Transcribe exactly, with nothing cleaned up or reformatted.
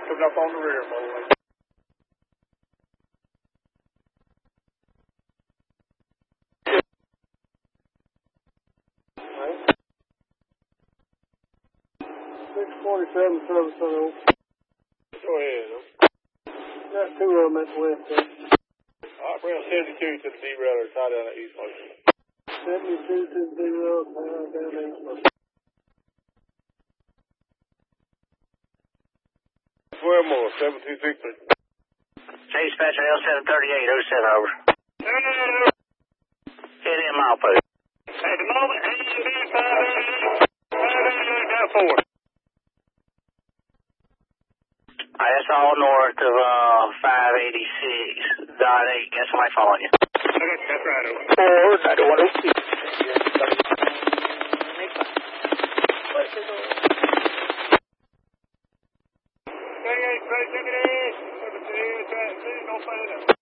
Coming up on the rear, boy. six forty-seven, seven seven. Go ahead. Got two of them at the west end. All right, bring seventy-two to the derailleur, tie down at East Motion. seventy-two to the derailleur, tie down at East Motion. twelve more, seven two six three. Hey, dispatcher, L seven thirty-eight, oh seven, over. Hit in milepost. At the moment, he's in five eighty-eight, five eighty-eight, down four. All right, that's all north of uh, five eighty-six dot eight. Got somebody following you. Okay, that's right, over. four ninety-one oh six. thirty-eight, thirty-seven, eight. Don't find it out.